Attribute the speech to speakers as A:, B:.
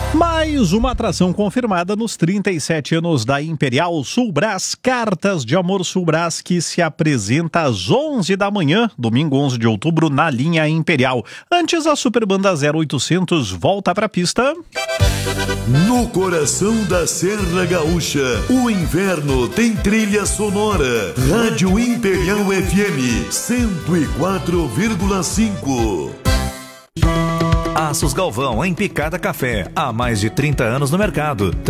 A: Mais uma atração confirmada nos 37 anos da Imperial Sulbras. Cartas de Amor Sulbras, que se apresenta às 11 da manhã, domingo 11 de outubro, na linha Imperial. Antes, a Superbanda 0800 volta pra pista.
B: No coração da Serra Gaúcha, o inverno tem trilha sonora. Rádio Imperial FM 104,5.
C: Aços Galvão, em Picada Café. Há mais de 30 anos no mercado.